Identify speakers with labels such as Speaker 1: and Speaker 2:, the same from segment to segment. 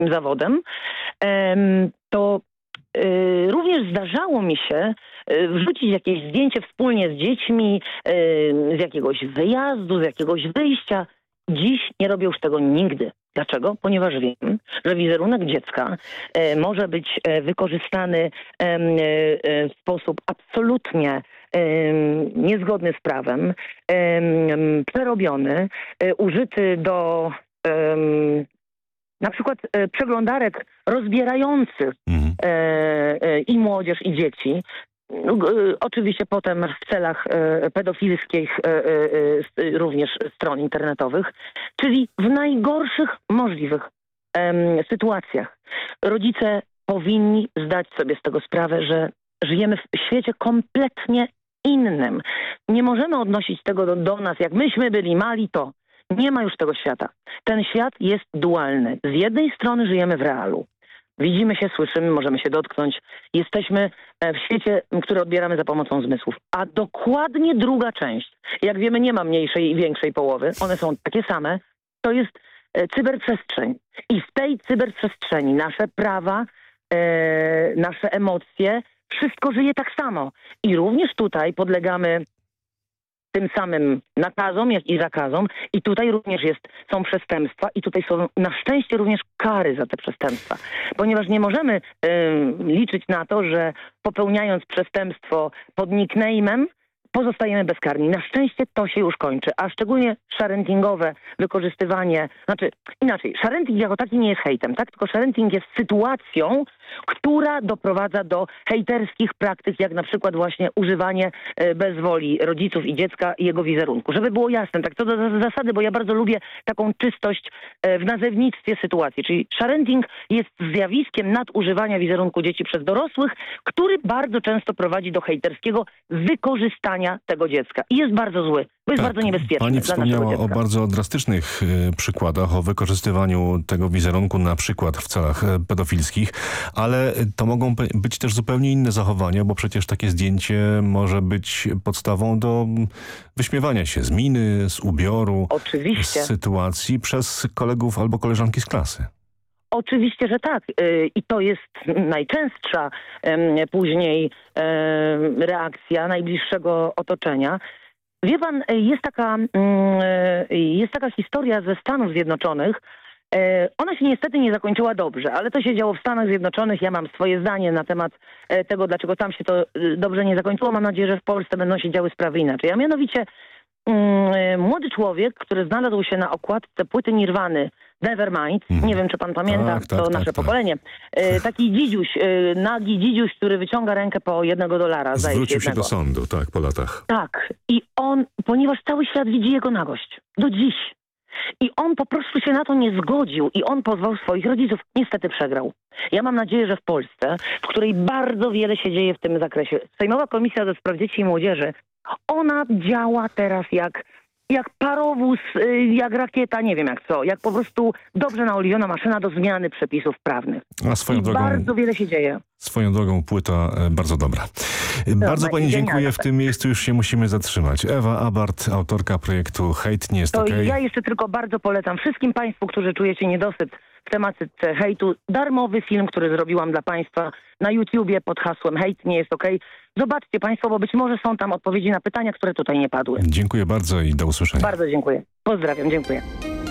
Speaker 1: tym zawodem, to również zdarzało mi się wrzucić jakieś zdjęcie wspólnie z dziećmi z jakiegoś wyjazdu, z jakiegoś wyjścia. Dziś nie robię już tego nigdy. Dlaczego? Ponieważ wiem, że wizerunek dziecka może być wykorzystany w sposób absolutnie niezgodny z prawem, przerobiony, użyty do na przykład przeglądarek rozbierających i młodzież, i dzieci. Oczywiście potem w celach pedofilskich również stron internetowych, czyli w najgorszych możliwych sytuacjach. Rodzice powinni zdać sobie z tego sprawę, że żyjemy w świecie kompletnie innym. Nie możemy odnosić tego do nas, jak myśmy byli mali, to nie ma już tego świata. Ten świat jest dualny. Z jednej strony żyjemy w realu. Widzimy się, słyszymy, możemy się dotknąć. Jesteśmy w świecie, który odbieramy za pomocą zmysłów. A dokładnie druga część, jak wiemy, nie ma mniejszej i większej połowy. One są takie same. To jest cyberprzestrzeń. I w tej cyberprzestrzeni nasze prawa, nasze emocje, wszystko żyje tak samo. I również tutaj podlegamy tym samym nakazom, jak i zakazom. I tutaj również są przestępstwa i tutaj są na szczęście również kary za te przestępstwa. Ponieważ nie możemy liczyć na to, że popełniając przestępstwo pod nickname'em pozostajemy bezkarni. Na szczęście to się już kończy, a szczególnie sharentingowe wykorzystywanie, znaczy inaczej, sharenting jako taki nie jest hejtem, tak? Tylko sharenting jest sytuacją, która doprowadza do hejterskich praktyk, jak na przykład właśnie używanie bez woli rodziców i dziecka i jego wizerunku. Żeby było jasne, tak co do zasady, bo ja bardzo lubię taką czystość w nazewnictwie sytuacji, czyli sharenting jest zjawiskiem nadużywania wizerunku dzieci przez dorosłych, który bardzo często prowadzi do hejterskiego wykorzystania tego dziecka. I jest bardzo zły, bo jest bardzo niebezpieczny.
Speaker 2: Pani wspomniała o bardzo drastycznych przykładach, o wykorzystywaniu tego wizerunku na przykład w celach pedofilskich, ale to mogą być też zupełnie inne zachowania, bo przecież takie zdjęcie może być podstawą do wyśmiewania się z miny, z ubioru,
Speaker 1: oczywiście,
Speaker 2: z sytuacji przez kolegów albo koleżanki z klasy.
Speaker 1: Oczywiście, że tak. I to jest najczęstsza później reakcja najbliższego otoczenia. Wie pan, jest taka historia ze Stanów Zjednoczonych. Ona się niestety nie zakończyła dobrze, ale to się działo w Stanach Zjednoczonych. Ja mam swoje zdanie na temat tego, dlaczego tam się to dobrze nie zakończyło. Mam nadzieję, że w Polsce będą się działy sprawy inaczej. A mianowicie młody człowiek, który znalazł się na okładce płyty Nirwany Nevermind, nie wiem, czy pan pamięta, to nasze pokolenie. Taki dzidziuś, nagi dzidziuś, który wyciąga rękę po $1.
Speaker 2: Zwrócił się do sądu, tak, po latach.
Speaker 1: Tak. I on, ponieważ cały świat widzi jego nagość. Do dziś. I on po prostu się na to nie zgodził i on pozwał swoich rodziców. Niestety przegrał. Ja mam nadzieję, że w Polsce, w której bardzo wiele się dzieje w tym zakresie, Sejmowa Komisja do Spraw Dzieci i Młodzieży, ona działa teraz jak parowóz, jak rakieta, nie wiem jak co, jak po prostu dobrze naoliwiona maszyna do zmiany przepisów prawnych.
Speaker 2: A swoją drogą,
Speaker 1: bardzo wiele się dzieje.
Speaker 2: Swoją drogą płyta bardzo dobra. Bardzo pani dziękuję. W tym miejscu już się musimy zatrzymać. Ewa Abart, autorka projektu Hejt nie jest okej.
Speaker 1: Ja jeszcze tylko bardzo polecam wszystkim państwu, którzy czujecie niedosyt w tematyce hejtu, darmowy film, który zrobiłam dla państwa na YouTubie pod hasłem Hejt nie jest okej. Zobaczcie państwo, bo być może są tam odpowiedzi na pytania, które tutaj nie padły.
Speaker 2: Dziękuję bardzo i do usłyszenia.
Speaker 1: Bardzo dziękuję. Pozdrawiam, dziękuję.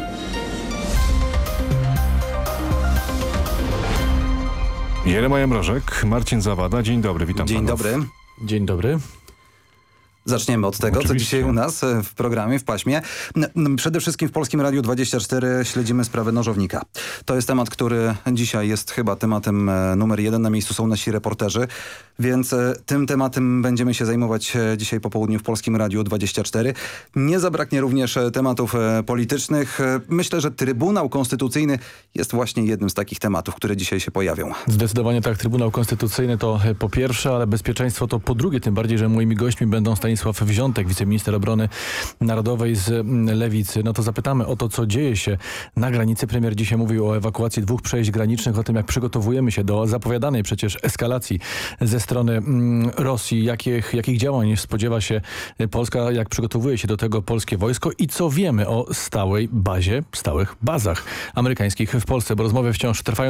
Speaker 2: Jeremiah Mrożek, Marcin Zawada. Dzień dobry, witam
Speaker 3: Dzień
Speaker 2: panów.
Speaker 3: dobry.
Speaker 4: Dzień dobry.
Speaker 3: Zaczniemy od tego,
Speaker 2: Oczywiście.
Speaker 3: co dzisiaj u nas w programie, w paśmie. Przede wszystkim w Polskim Radiu 24 śledzimy sprawę nożownika. To jest temat, który dzisiaj jest chyba tematem numer 1. Na miejscu są nasi reporterzy, więc tym tematem będziemy się zajmować dzisiaj po południu w Polskim Radiu 24. Nie zabraknie również tematów politycznych. Myślę, że Trybunał Konstytucyjny jest właśnie jednym z takich tematów, które dzisiaj się pojawią.
Speaker 4: Zdecydowanie tak. Trybunał Konstytucyjny to po pierwsze, ale bezpieczeństwo to po drugie. Tym bardziej, że moimi gośćmi będą Stanisław Wziątek, wiceminister obrony narodowej z Lewicy. No to zapytamy o to, co dzieje się na granicy. Premier dzisiaj mówił o ewakuacji 2 przejść granicznych, o tym, jak przygotowujemy się do zapowiadanej przecież eskalacji ze strony Rosji. Jakich działań spodziewa się Polska, jak przygotowuje się do tego polskie wojsko i co wiemy o stałych bazach amerykańskich w Polsce, bo rozmowy wciąż trwają.